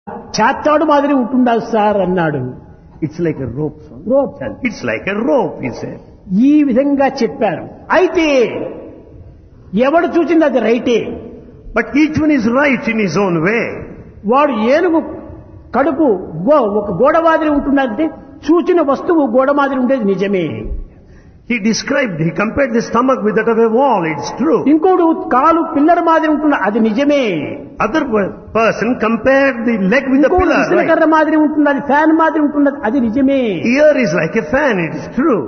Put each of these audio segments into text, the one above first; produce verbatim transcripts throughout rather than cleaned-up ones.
చాత్తాడు మాదిరి ఉంటుండాలి సార్ అన్నాడు. It's like a rope. son. Rope It's like a rope, he said. ఈ విధంగా చెప్పారు. అయితే ఎవడు చూసింది అది రైటే. But each one is right in his own way. వాడు ఏనుగు కడుపు గో ఒక గోడ మాదిరి ఉంటున్నదంటే చూచిన వస్తువు గోడ మాదిరి ఉండేది నిజమే. He described, he compared the stomach with that of a wall. It's true. ఇంకోడు కాలు పిల్లర్ మాదిరి ఉంటున్న అది నిజమే. Other per- person compared the leg with the ఇంకోడు pillar. విసనకర్ర Right? మాదిరి ఉంటున్నది ఫ్యాన్ మాదిరి ఉంటున్నది అది నిజమే. Ear is like a fan. It is true.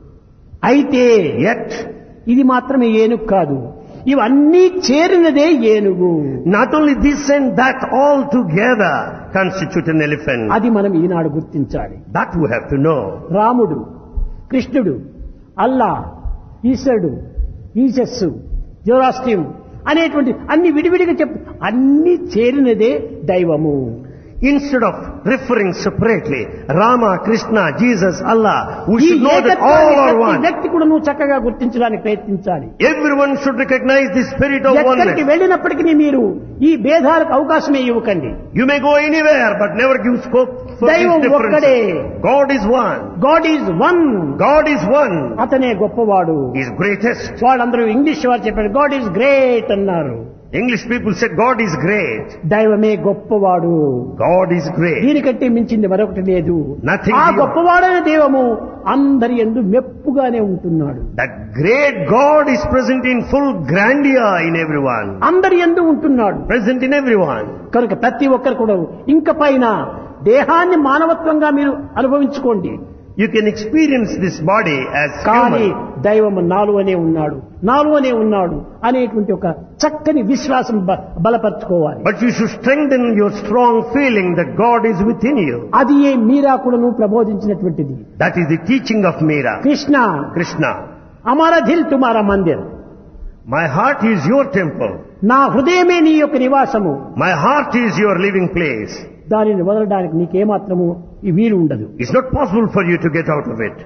అయితే Yet, ఇది మాత్రమే ఏనుగు కాదు, ఇవన్నీ చేరినదే ఏనుగు. not only this and that all together constitute an elephant. అది మనం ఈనాడు గుర్తించాలి. That we have to know. రాముడు, కృష్ణుడు, అల్లా, ఈశ్వరుడు, ఈశస్సు, జోరాస్ట్రియం అనేటువంటి అన్ని విడివిడిగా చెప్పు అన్ని చేరినదే దైవము. Instead of referring separately, Rama, Krishna, Jesus, Allah, we ఈ should know that ఏకత్వాన్ని all are ప్రతి one. వ్యక్తి కూడా నువ్వు చక్కగా గుర్తించడానికి ప్రయత్నించాలి. Everyone should recognize the spirit of ఎక్కడికి oneness. వెళ్ళినప్పటికీ మీరు ఈ భేదాలకు అవకాశమే ఇవ్వకండి. You may go anywhere, but never give scope for దైవం these ఒక్కడే. differences. God is one. God is one. God is one. అతనే గొప్పవాడు. He is greatest. వాళ్ళందరూ ఇంగ్లీష్ వారు చెప్పారు గాడ్ ఈజ్ గ్రేట్ అన్నారు. English people said God is great. దైవమే గొప్పవాడు. God is great. దీనికంటే మించింది మరొకటి లేదు. Nothing ఆ beyond. గొప్పవాడైన దైవము అందరి యందు మెప్పుగానే ఉంటున్నాడు. That great God is present in full grandeur in everyone. అందరి యందు ఉంటున్నాడు. Present in everyone. కనుక ప్రతి ఒక్కరు కూడా ఇంక పైన దేహాన్ని మానవత్వంగా మీరు అనుభవించుకోండి. You can experience this body as కానీ human. దైవము నాలువనే ఉన్నాడు నాలువనే ఉన్నాడు అనేటువంటి ఒక చక్కని విశ్వాసం బ- బలపరుచుకోవాలి. But you should strengthen your strong feeling that God is within you. అది ఏ మీరా కూడాను ప్రబోధించినటువంటిది. That is the teaching of Meera. Krishna Krishna, అమారా Dil తుమారా Mandir, my heart is your temple. నా హృదయమే నీ యొక్క నివాసము, My heart is your living place. దానిని వదలడానికి నీకేమాత్రము ఈ వీలు ఉండదు. It's not possible for you to get out of it.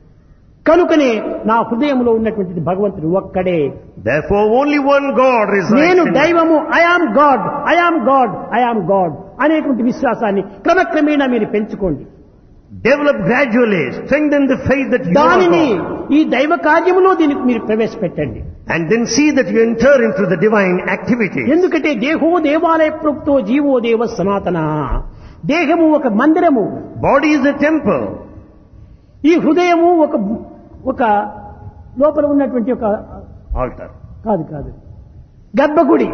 కనుకనే నా హృదయంలో ఉన్నటువంటిది భగవంతుడు ఒక్కడే. Therefore, only one God resides నేను in you. దైవము, I am God, I am God, I am God అనేటువంటి విశ్వాసాన్ని క్రమక్రమేణా మీరు పెంచుకోండి. Develop gradually, strengthen the faith that you are దానిని God. ఈ దైవ కార్యములో దీనికి మీరు ప్రవేశపెట్టండి. And then see that you enter into the divine activity. ఎందుకంటే దేహో దేవాలయ ప్రోక్తో జీవో దేవ సనాతన. దేహము ఒక మందిరము, Body is a temple. ఈ హృదయము ఒక ఒక లోపల ఉన్నటువంటి ఒక Altar. కాదు కాదు గర్భగుడి.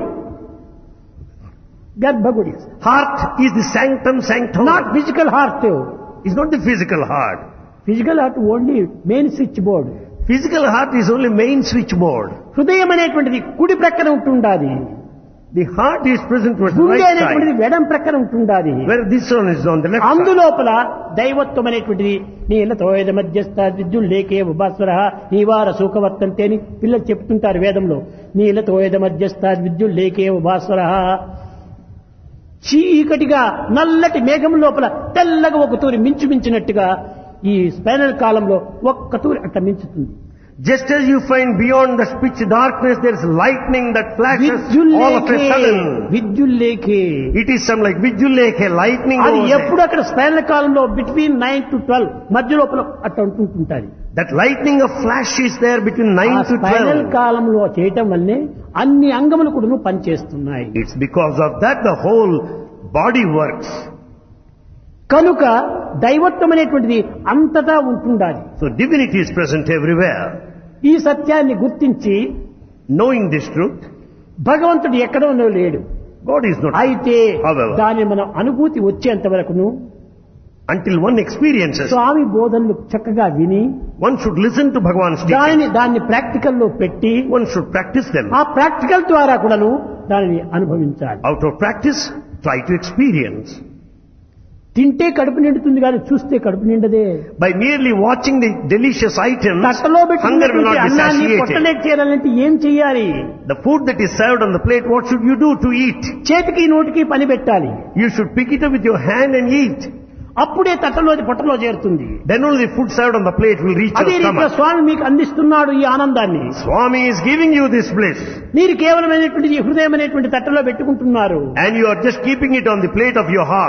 గర్భగుడి Heart is the sanctum sanctorum. Not physical heart. It's not the physical heart. Physical heart only main switch board. Physical heart is only main switchboard. హృదయం అనేటువంటిది కుడి ప్రక్కన ఉంటుండాది, The heart is present towards the గుండె right అనేటువంటిది side, వెడం ప్రక్కన ఉంటుండాది. where this one is on the left side. అందులోపల దైవత్వం అనేటువంటిది నీల తోయద మధ్యస్థ విద్యుల్లేకే ఉపాస్వర నీవార సూకవర్తంతే అని పిల్లలు చెప్తుంటారు వేదంలో. నీల తోయద మధ్యస్థ విద్యుల్లేకే ఉపాస్వర. చీకటిగా నల్లటి మేఘం లోపల తెల్లగా ఒక తూరి మించు మించినట్టుగా ఈ స్పైనల్ కాలంలో ఒక్క తూరి అట్లా మించుతుంది. Just as you find beyond the pitch darkness there is lightning that flashes all of a విద్యుల్లేకే sudden. విద్యుల్లేకే It is some like Vijuleke, lightning అది over ఎప్పుడు there. అక్కడ స్పైనల్ కాలంలో బిట్వీన్ నైన్ టు ట్వెల్వ్ మధ్య లోపల అట్లా ఉంటుంటుంది. That lightning of flash is there between ఆ nine to spinal twelve. కాలంలో చేయటం వల్లే అన్ని అంగములు కూడా పనిచేస్తున్నాయి. It's because of that the whole body works. కనుక దైవత్వం అనేటువంటిది అంతటా ఉంటుండాలి. So divinity is present everywhere. ఈ సత్యాన్ని గుర్తించి Knowing this truth, భగవంతుడు ఎక్కడో లేడు. God is not. అయితే However, దాని మన అనుభూతి వచ్చేంత వరకును until one experiences, స్వామి బోధనలు చక్కగా విని one should listen to Bhagavan's teaching. దానిని దాన్ని ప్రాక్టికల్ లో పెట్టి One should practice them. ఆ ప్రాక్టికల్ ద్వారా కూడాను దానిని అనుభవించాలి. Out of practice, try to experience. తింటే కడుపు నిండుతుంది కానీ చూస్తే కడుపు నిండదే. By merely watching the delicious items, తట్టలో hunger will పెట్టుకున్నటువంటి not be అన్నాన్ని satiated. పొట్టలేక చేయాలంటే ఏం చెయ్యాలి? The food that is served on the plate, what should you do to eat? చేతికి నోటికి పని పెట్టాలి. You should pick it up with your hand and eat. అప్పుడే తట్టలోది పొట్టలో చేరుతుంది. Then only the food served on the plate will reach అదే your రీతిలో stomach. స్వామి మీకు అందిస్తున్నాడు ఈ ఆనందాన్ని. Swami is giving you this bliss. మీరు కేవలమైనటువంటి ఈ హృదయం అనేటువంటి తట్టలో పెట్టుకుంటున్నారు. And you are just keeping it on the plate of your heart.